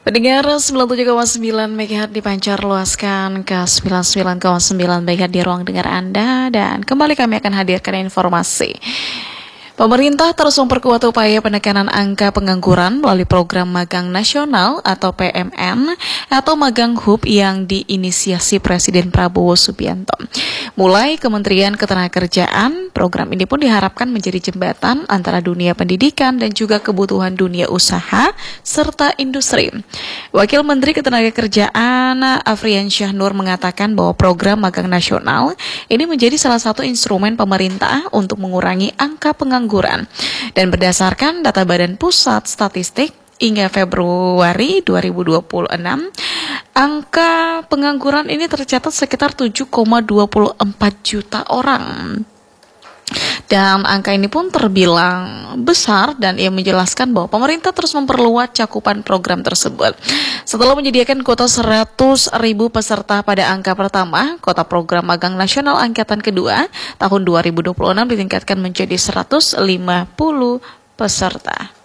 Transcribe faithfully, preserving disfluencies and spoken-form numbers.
Pendengar sembilan puluh tujuh koma sembilan megahertz dipancar luaskan ke sembilan puluh sembilan koma sembilan megahertz di ruang dengar Anda. Dan kembali kami akan hadirkan informasi. Pemerintah terus memperkuat upaya penekanan angka pengangguran melalui program magang nasional atau P M N atau magang hub yang diinisiasi Presiden Prabowo Subianto. Mulai Kementerian Ketenagakerjaan, program ini pun diharapkan menjadi jembatan antara dunia pendidikan dan juga kebutuhan dunia usaha serta industri. Wakil Menteri Ketenagakerjaan Afriansyah Nur mengatakan bahwa program magang nasional ini menjadi salah satu instrumen pemerintah untuk mengurangi angka pengangguran. Dan berdasarkan data Badan Pusat Statistik hingga Februari dua ribu dua puluh enam, angka pengangguran ini tercatat sekitar tujuh koma dua empat juta orang. Dan angka ini pun terbilang besar dan ia menjelaskan bahwa pemerintah terus memperluas cakupan program tersebut. Setelah menyediakan kuota seratus ribu peserta pada angka pertama, kuota program magang nasional angkatan kedua tahun dua ribu dua puluh enam ditingkatkan menjadi seratus lima puluh peserta.